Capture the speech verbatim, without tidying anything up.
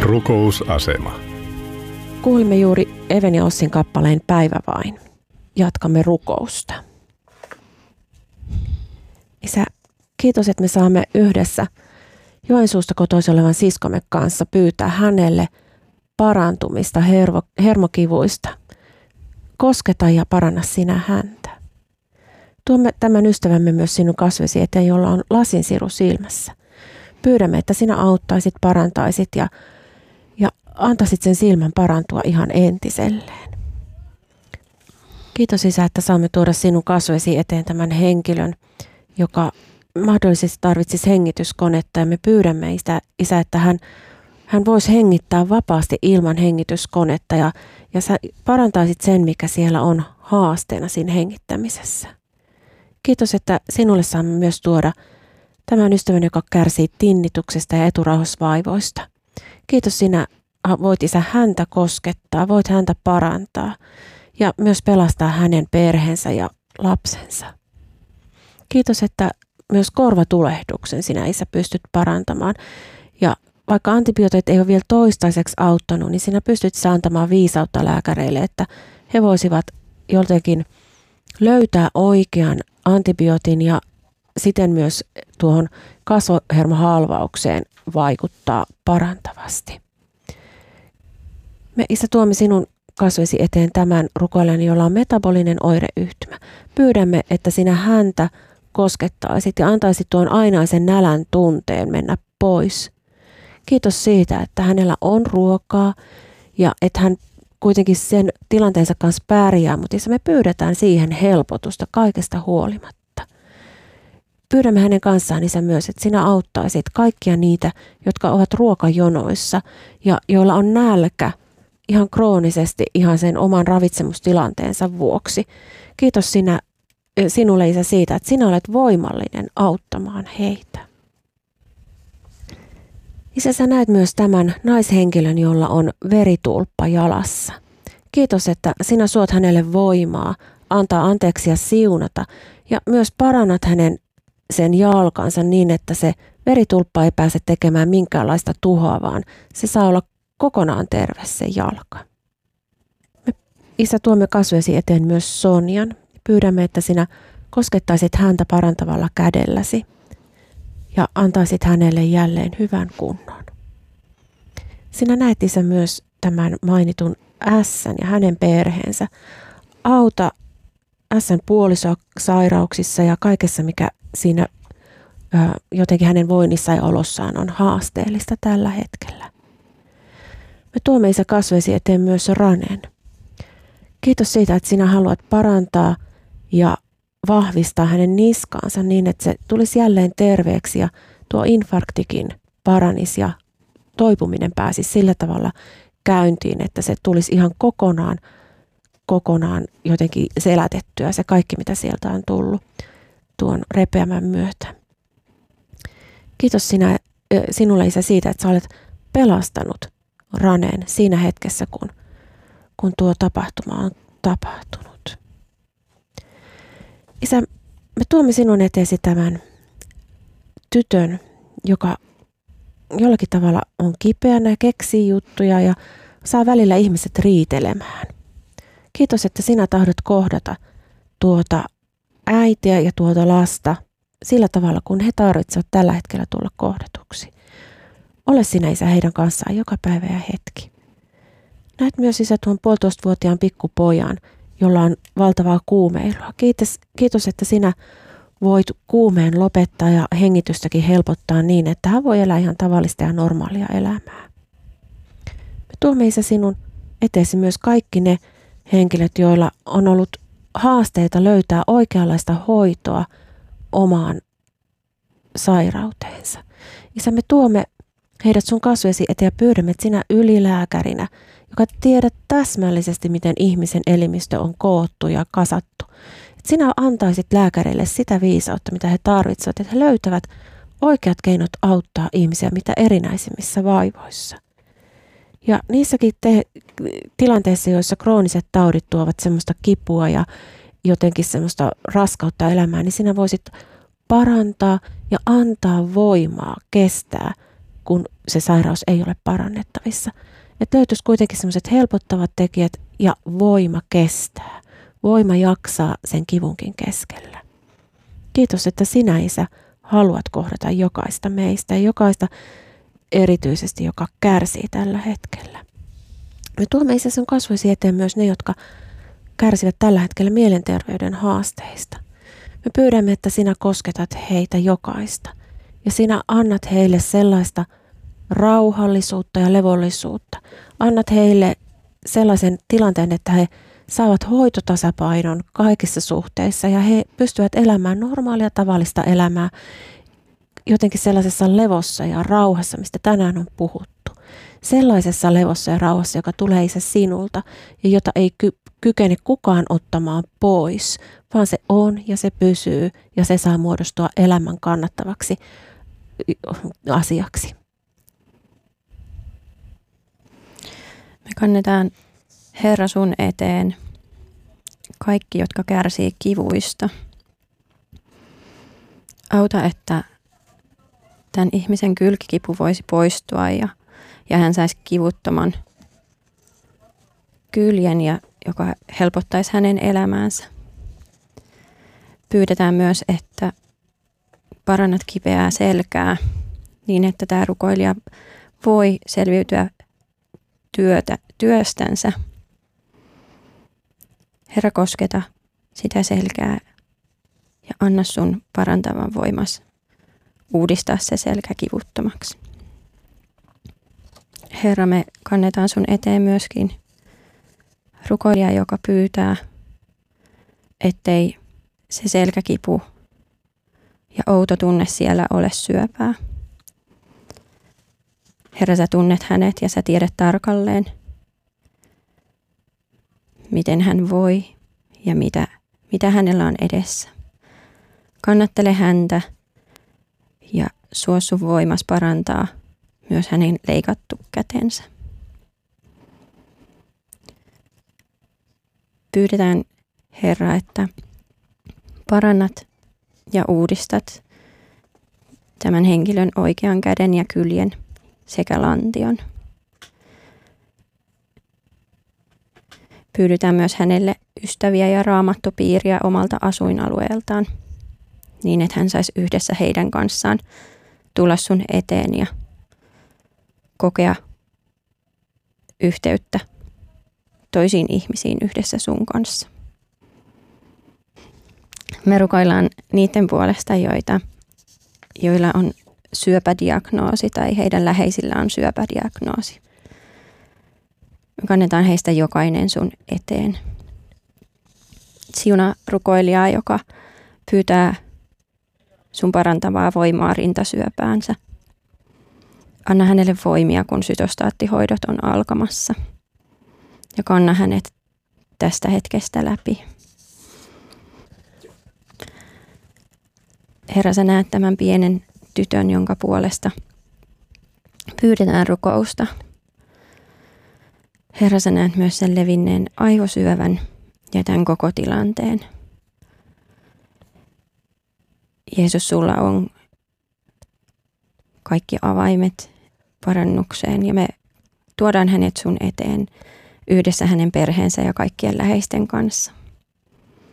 Rukousasema. Kuulimme juuri Even ja Ossin kappaleen Päivä vain. Jatkamme rukousta. Isä, kiitos, että me saamme yhdessä Joensuusta kotoisin olevan siskomme kanssa pyytää hänelle parantumista hermo, hermokivuista. Kosketa ja paranna sinä häntä. Tuomme tämän ystävämme myös sinun kasvesi eteen, jolla on lasinsiru silmässä. Pyydämme, että sinä auttaisit, parantaisit ja, ja antaisit sen silmän parantua ihan entiselleen. Kiitos Isä, että saamme tuoda sinun kasvesi eteen tämän henkilön, joka mahdollisesti tarvitsisi hengityskonetta. Ja me pyydämme Isä, Isä että hän, hän voisi hengittää vapaasti ilman hengityskonetta ja, ja sä parantaisit sen, mikä siellä on haasteena siinä hengittämisessä. Kiitos, että sinulle saamme myös tuoda tämän ystävän, joka kärsii tinnituksesta ja eturauhasvaivoista. Kiitos, sinä voit Isä häntä koskettaa, voit häntä parantaa ja myös pelastaa hänen perheensä ja lapsensa. Kiitos, että myös korvatulehduksen sinä Isä pystyt parantamaan. Ja vaikka antibiootit ei ole vielä toistaiseksi auttanut, niin sinä pystyt antamaan viisautta lääkäreille, että he voisivat jotenkin löytää oikean antibiootin ja siten myös tuohon kasvohermohalvaukseen vaikuttaa parantavasti. Me Isä tuomme sinun kasvesi eteen tämän rukoilijan, jolla on metabolinen oireyhtymä. Pyydämme, että sinä häntä koskettaisit ja antaisit tuon ainaisen nälän tunteen mennä pois. Kiitos siitä, että hänellä on ruokaa ja että hän kuitenkin sen tilanteensa kanssa pärjää, mutta Isä, me pyydetään siihen helpotusta kaikesta huolimatta. Pyydämme hänen kanssaan Isä myös, että sinä auttaisit kaikkia niitä, jotka ovat ruokajonoissa ja joilla on nälkä ihan kroonisesti ihan sen oman ravitsemustilanteensa vuoksi. Kiitos sinä, sinulle Isä siitä, että sinä olet voimallinen auttamaan heitä. Isä, sä näet myös tämän naishenkilön, jolla on veritulppa jalassa. Kiitos, että sinä suot hänelle voimaa, antaa anteeksi ja siunata ja myös parannat hänen sen jalkansa niin, että se veritulppa ei pääse tekemään minkäänlaista tuhoa, vaan se saa olla kokonaan terve se jalka. Me, Isä, tuomme kasvesi eteen myös Sonjan. Pyydämme, että sinä koskettaisit häntä parantavalla kädelläsi ja antaisit hänelle jälleen hyvän kunnon. Sinä näet Isä myös tämän mainitun Ässän ja hänen perheensä. Auta Ässän puolisoa sairauksissa ja kaikessa, mikä siinä ö, jotenkin hänen voinnissa ja olossaan on haasteellista tällä hetkellä. Me tuomme Isä kasvesi eteen myös Ranen. Kiitos siitä, että sinä haluat parantaa ja vahvistaa hänen niskaansa niin, että se tulisi jälleen terveeksi ja tuo infarktikin paranisi ja toipuminen pääsisi sillä tavalla käyntiin, että se tulisi ihan kokonaan, kokonaan jotenkin selätettyä se kaikki, mitä sieltä on tullut tuon repeämän myötä. Kiitos sinä, sinulle Isä siitä, että sä olet pelastanut Raneen siinä hetkessä, kun, kun tuo tapahtuma on tapahtunut. Isä, me tuomme sinun eteesi tämän tytön, joka jollakin tavalla on kipeänä ja keksii juttuja ja saa välillä ihmiset riitelemään. Kiitos, että sinä tahdot kohdata tuota äitiä ja tuota lasta sillä tavalla, kun he tarvitsevat tällä hetkellä tulla kohdatuksi. Ole sinä Isä heidän kanssaan joka päivä ja hetki. Näet myös Isä tuon puolitoistavuotiaan pikkupojan, jolla on valtavaa kuumeilua. Kiitos, kiitos, että sinä voit kuumeen lopettaa ja hengitystäkin helpottaa niin, että hän voi elää ihan tavallista ja normaalia elämää. Me tuomme Isä sinun eteesi myös kaikki ne henkilöt, joilla on ollut haasteita löytää oikeanlaista hoitoa omaan sairauteensa. Isä, me tuomme heidät sun kasvesi eteen ja pyydämme, että sinä ylilääkärinä, joka tiedät täsmällisesti, miten ihmisen elimistö on koottu ja kasattu, että sinä antaisit lääkäreille sitä viisautta, mitä he tarvitsevat, että he löytävät oikeat keinot auttaa ihmisiä mitä erinäisimmissä vaivoissa. Ja niissäkin te- tilanteissa, joissa krooniset taudit tuovat semmoista kipua ja jotenkin semmoista raskautta elämään, niin sinä voisit parantaa ja antaa voimaa kestää kun se sairaus ei ole parannettavissa. Että löytyisi kuitenkin sellaiset helpottavat tekijät ja voima kestää. Voima jaksaa sen kivunkin keskellä. Kiitos, että sinä, Isä, haluat kohdata jokaista meistä ja jokaista erityisesti, joka kärsii tällä hetkellä. Me tuomme, Isä, sun kasvoisi eteen myös ne, jotka kärsivät tällä hetkellä mielenterveyden haasteista. Me pyydämme, että sinä kosketat heitä jokaista ja sinä annat heille sellaista rauhallisuutta ja levollisuutta. Annat heille sellaisen tilanteen, että he saavat hoitotasapainon kaikissa suhteissa ja he pystyvät elämään normaalia tavallista elämää jotenkin sellaisessa levossa ja rauhassa, mistä tänään on puhuttu. Sellaisessa levossa ja rauhassa, joka tulee, Isä, sinulta ja jota ei ky- kykene kukaan ottamaan pois, vaan se on ja se pysyy ja se saa muodostua elämän kannattavaksi asiaksi. Me kannetaan, Herra, sun eteen kaikki, jotka kärsii kivuista. Auta, että tämän ihmisen kylkikipu voisi poistua ja, ja hän saisi kivuttoman kyljen, ja, joka helpottaisi hänen elämäänsä. Pyydetään myös, että parannat kipeää selkää niin, että tämä rukoilija voi selviytyä työtä, työstänsä. Herra, kosketa sitä selkää ja anna sun parantavan voimas uudistaa se selkä kivuttomaksi. Herra, me kannetaan sun eteen myöskin rukoilija, joka pyytää, ettei se selkäkipu ja outo tunne siellä ole syöpää. Herra, sä tunnet hänet ja sä tiedät tarkalleen, miten hän voi ja mitä, mitä hänellä on edessä. Kannattele häntä ja suo sun voimas parantaa myös hänen leikattu kätensä. Pyydetään, Herra, että parannat ja uudistat tämän henkilön oikean käden ja kyljen sekä lantion. Pyydetään myös hänelle ystäviä ja raamattopiiriä omalta asuinalueeltaan, niin että hän saisi yhdessä heidän kanssaan tulla sun eteen ja kokea yhteyttä toisiin ihmisiin yhdessä sun kanssa. Me rukoillaan niiden puolesta, joita, joilla on syöpädiagnoosi tai heidän läheisillä on syöpädiagnoosi. Me kannetaan heistä jokainen sun eteen. Siunaa rukoilijaa, joka pyytää sun parantavaa voimaa rintasyöpäänsä. Anna hänelle voimia, kun sytostaattihoidot on alkamassa. Ja kanna hänet tästä hetkestä läpi. Herra, sä näet tämän pienen tytön, jonka puolesta pyydetään rukousta. Herra, sä näet myös sen levinneen aivosyövän ja tämän koko tilanteen. Jeesus, sulla on kaikki avaimet parannukseen ja me tuodaan hänet sun eteen yhdessä hänen perheensä ja kaikkien läheisten kanssa.